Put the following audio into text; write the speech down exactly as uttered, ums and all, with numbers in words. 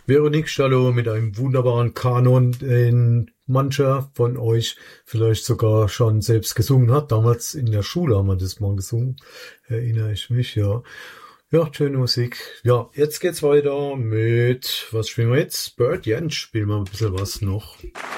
Veronique Stallo mit einem wunderbaren Kanon, den mancher von euch vielleicht sogar schon selbst gesungen hat. Damals in der Schule haben wir das mal gesungen, erinnere ich mich, ja. Ja, schöne Musik. Ja, jetzt geht's weiter mit, was spielen wir jetzt? Bird Jens spielen wir ein bisschen was noch.